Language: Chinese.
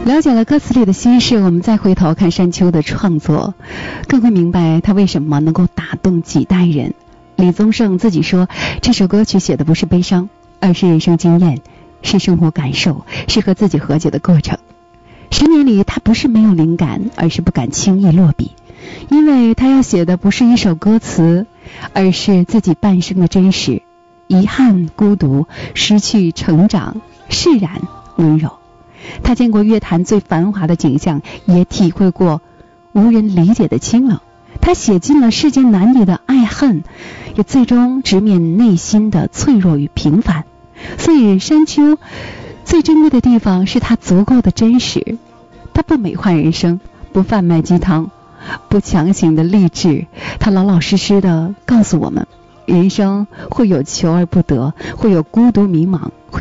了解了歌词里的心事，我们再回头看山丘的创作，更会明白他为什么能够打动几代人。李宗盛自己说，这首歌曲写的不是悲伤，而是人生经验，是生活感受，是和自己和解的过程。10年里，他不是没有灵感，而是不敢轻易落笔，因为他要写的不是一首歌词，而是自己半生的真实，遗憾、孤独、失去、成长、释然、温柔。他见过乐坛最繁华的景象，也体会过无人理解的清冷。他写尽了世间男女的爱恨，也最终直面内心的脆弱与平凡。所以山丘最珍贵的地方是他足够的真实。他不美化人生，不贩卖鸡汤，不强行的励志，他老老实实的告诉我们，人生会有求而不得，会有孤独迷茫，